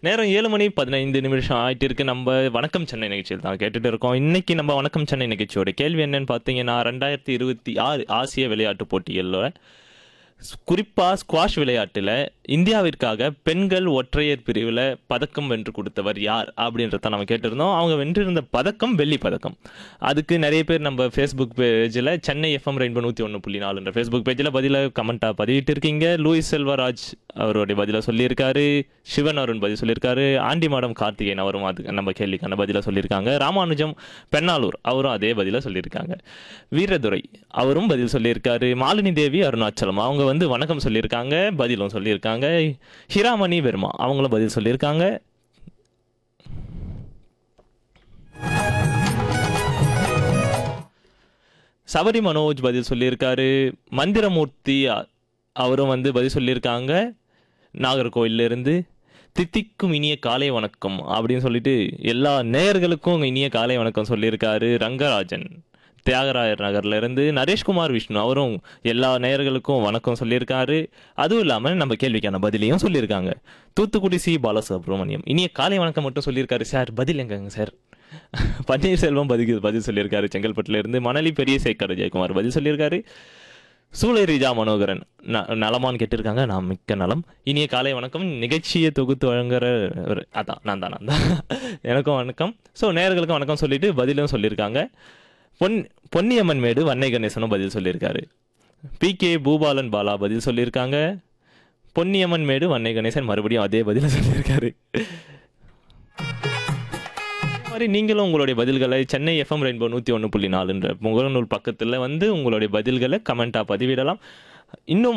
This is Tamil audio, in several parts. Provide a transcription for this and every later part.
நேரம் 7:15 ஆயிட்டு இருக்கு. நம்ம வணக்கம் சென்னை நிகழ்ச்சியில் தான் கேட்டுட்டு இருக்கோம். இன்னைக்கு நம்ம வணக்கம் சென்னை நிகழ்ச்சியோட கேள்வி என்னன்னு பார்த்தீங்கன்னா, 2026 ஆசிய விளையாட்டுப் போட்டிகளில் குறிப்பாக ஸ்குவாஷ் விளையாட்டில் இந்தியாவிற்காக பெண்கள் ஒற்றையர் பிரிவில் பதக்கம் வென்று கொடுத்தவர் யார் அப்படின்றத நம்ம கேட்டிருந்தோம். அவங்க வென்றிருந்த பதக்கம் வெள்ளி பதக்கம். அதுக்கு நிறைய பேர் நம்ம ஃபேஸ்புக் பேஜில் சென்னை எஃப்எம் ரெயின்போ 101.4 ஃபேஸ்புக் பேஜில் பதில கமெண்ட்டாக பதிவிட்டு இருக்கீங்க. லூயிஸ் செல்வராஜ் அவருடைய பதிலை சொல்லியிருக்காரு, சிவன் அவருடன் பதில் சொல்லியிருக்காரு, ஆண்டி மாடம் கார்த்திகேயன் அவரும் அதுக்கு நம்ம கேள்விக்கான பதிலை சொல்லியிருக்காங்க, ராமானுஜம் பெண்ணாலூர் அவரும் அதே பதிலை சொல்லியிருக்காங்க, வீரதுரை அவரும் பதில் சொல்லியிருக்காரு, மாலினி தேவி அருணாச்சலம் அவங்க வந்து வணக்கம் சொல்லியிருக்காங்க, பதிலும் சொல்லியிருக்காங்க, ஹிராமணி வெர்மா அவங்களும் பதில் சொல்லியிருக்காங்க. சபரி மனோஜ் பதில் சொல்லியிருக்காரு, மந்திரமூர்த்தி அவரும் வந்து பதில் சொல்லியிருக்காங்க நாகர்கோவிலிருந்து. தித்திக்கும் இனிய காலை வணக்கம் அப்படின்னு சொல்லிட்டு எல்லா நேயர்களுக்கும் இனிய காலை வணக்கம் சொல்லியிருக்காரு ரங்கராஜன் தியாகராயர் நகர்ல இருந்து. நரேஷ்குமார் விஷ்ணு அவரும் எல்லா நேயர்களுக்கும் வணக்கம் சொல்லியிருக்காரு. அதுவும் இல்லாமல் நம்ம கேள்விக்கான பதிலையும் சொல்லியிருக்காங்க. தூத்துக்குடி சி பாலசுப்ரமணியம் இனிய காலை வணக்கம் மட்டும் சொல்லியிருக்காரு. சார் பதில் எங்கங்க சார்? பன்னீர்செல்வம் பதில் சொல்லியிருக்காரு செங்கல்பட்டுல இருந்து. மணலி பெரிய சேகர் ஜெயக்குமார் பதில் சொல்லியிருக்காரு. சூளை ரீஜா மனோகரன் நலமான்னு கேட்டிருக்காங்க. நான் மிக்க நலம். இனிய காலை வணக்கம். நிகழ்ச்சியை தொகுத்து வழங்குற நான் தான் எனக்கும் வணக்கம். ஸோ நேயர்களுக்கும் வணக்கம் சொல்லிட்டு பதிலும் சொல்லியிருக்காங்க. பொன்னியம்மன் மேடு வன்னை கணேசனும் பதில் சொல்லியிருக்காரு. PK பூபாலன் பாலா பதில் சொல்லியிருக்காங்க. பொன்னியம்மன் மேடு வன்னை கணேசன் மறுபடியும் அதே பதில சொல்லியிருக்காரு. மாதிரி நீங்களும் உங்களுடைய பதில்களை சென்னை எஃப்எம் ரெயின்போ 101.4 முகநூல் பக்கத்தில் வந்து உங்களுடைய பதில்களை கமெண்ட்டாக பதிவிடலாம். இன்னும்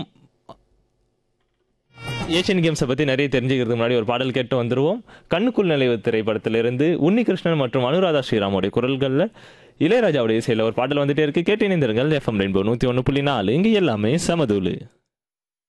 ஏஷியன் கேம்ஸை பற்றி நிறைய தெரிஞ்சுக்கிறதுக்கு முன்னாடி ஒரு பாடல் கேட்டு வந்துடுவோம். கண்ணுக்குள் நிலைவு திரைப்படத்திலிருந்து உன்னிகிருஷ்ணன் மற்றும் அனுராதா ஸ்ரீராமுடைய குரல்களில் இளையராஜாவுடைய இசையில் ஒரு பாடல் வந்துட்டே இருக்கு. கேட்டு இணைந்திருங்கள். எஃப்எம் ரெயின்போ 101.4 இங்கே எல்லாமே சமதூளு.